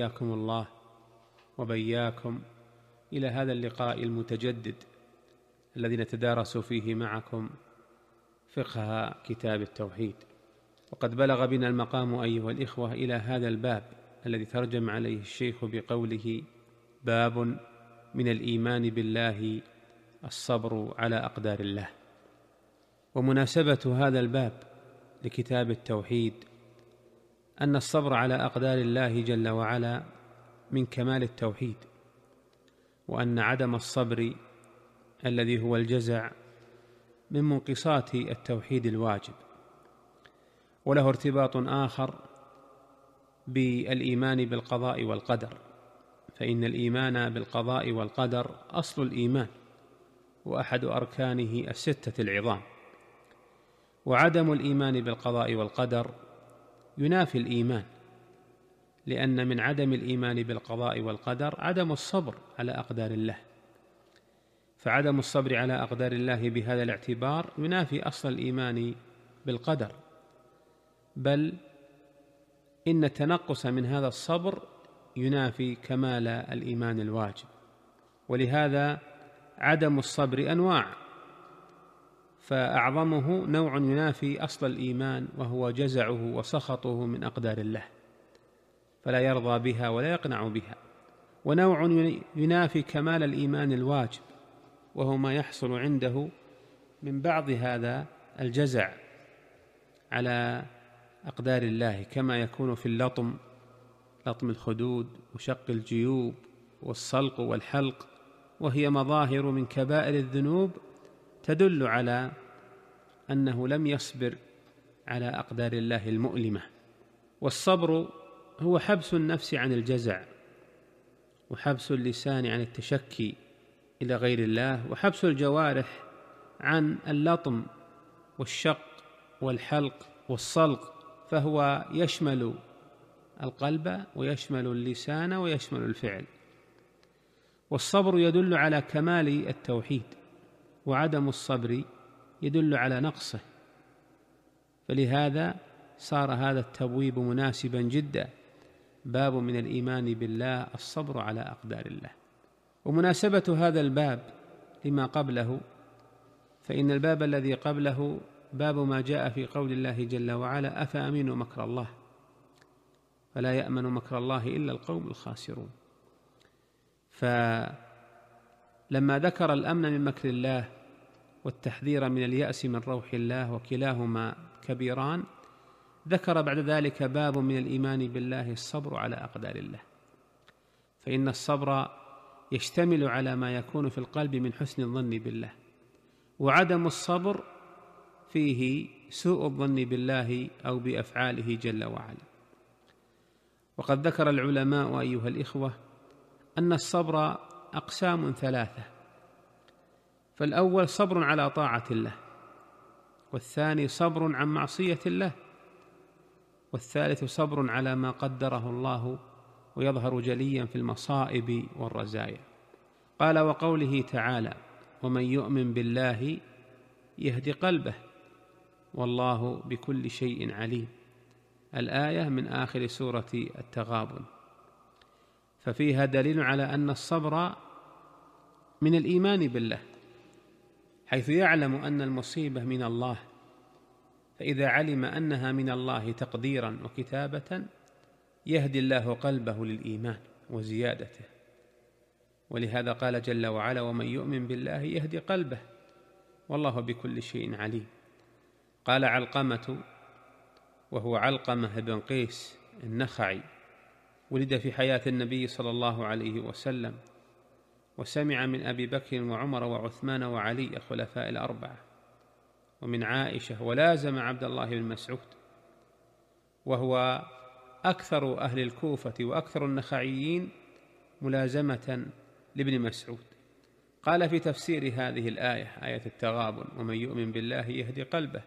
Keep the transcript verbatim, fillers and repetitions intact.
حياكم الله وبياكم إلى هذا اللقاء المتجدد الذي نتدارس فيه معكم فقه كتاب التوحيد. وقد بلغ بنا المقام أيها الإخوة إلى هذا الباب الذي ترجم عليه الشيخ بقوله: باب من الإيمان بالله الصبر على أقدار الله. ومناسبة هذا الباب لكتاب التوحيد أن الصبر على أقدار الله جل وعلا من كمال التوحيد، وأن عدم الصبر الذي هو الجزع من منقصات التوحيد الواجب، وله ارتباط آخر بالإيمان بالقضاء والقدر، فإن الإيمان بالقضاء والقدر أصل الإيمان وأحد أركانه الستة العظام، وعدم الإيمان بالقضاء والقدر ينافي الإيمان، لأن من عدم الإيمان بالقضاء والقدر عدم الصبر على أقدار الله، فعدم الصبر على أقدار الله بهذا الاعتبار ينافي أصل الإيمان بالقدر، بل إن التنقص من هذا الصبر ينافي كمال الإيمان الواجب. ولهذا عدم الصبر أنواع، فأعظمه نوع ينافي أصل الإيمان وهو جزعه وسخطه من أقدار الله، فلا يرضى بها ولا يقنع بها، ونوع ينافي كمال الإيمان الواجب وهو ما يحصل عنده من بعض هذا الجزع على أقدار الله، كما يكون في اللطم، لطم الخدود وشق الجيوب والصلق والحلق، وهي مظاهر من كبائر الذنوب تدل على أنه لم يصبر على أقدار الله المؤلمة. والصبر هو حبس النفس عن الجزع، وحبس اللسان عن التشكي إلى غير الله، وحبس الجوارح عن اللطم والشق والحلق والصلق، فهو يشمل القلب ويشمل اللسان ويشمل الفعل. والصبر يدل على كمال التوحيد، وعدم الصبر يدل على نقصه، فلهذا صار هذا التبويب مناسبا جدا، باب من الإيمان بالله الصبر على أقدار الله. ومناسبة هذا الباب لما قبله، فإن الباب الذي قبله باب ما جاء في قول الله جل وعلا: أفأمنوا مكر الله فلا يأمن مكر الله إلا القوم الخاسرون. فلما ذكر الأمن من مكر الله والتحذير من اليأس من روح الله وكلاهما كبيران، ذكر بعد ذلك باب من الإيمان بالله الصبر على أقدار الله، فإن الصبر يشتمل على ما يكون في القلب من حسن الظن بالله، وعدم الصبر فيه سوء الظن بالله أو بأفعاله جل وعلا. وقد ذكر العلماء أيها الإخوة أن الصبر أقسام ثلاثة، فالأول صبر على طاعة الله، والثاني صبر عن معصية الله، والثالث صبر على ما قدره الله ويظهر جليا في المصائب والرزايا. قال: وقوله تعالى: ومن يؤمن بالله يهد قلبه والله بكل شيء عليم، الآية من آخر سورة التغابن. ففيها دليل على أن الصبر من الإيمان بالله، حيث يعلم أن المصيبة من الله، فإذا علم أنها من الله تقديرا وكتابة يهدي الله قلبه للإيمان وزيادته. ولهذا قال جل وعلا: ومن يؤمن بالله يهدي قلبه والله بكل شيء عليم. قال علقمة، وهو علقمة بن قيس النخعي، ولد في حياة النبي صلى الله عليه وسلم، وسمع من أبي بكر وعمر وعثمان وعلي الخلفاء الأربعة، ومن عائشة، ولازم عبد الله بن مسعود، وهو أكثر أهل الكوفة وأكثر النخعيين ملازمة لابن مسعود. قال في تفسير هذه الآية، آية التغابن: ومن يؤمن بالله يهدي قلبه،